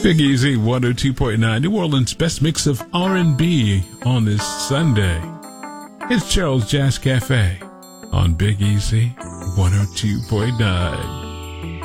Big Easy 102.9, New Orleans' best mix of R&B on this Sunday. It's Charles Jazz Cafe on Big Easy 102.9.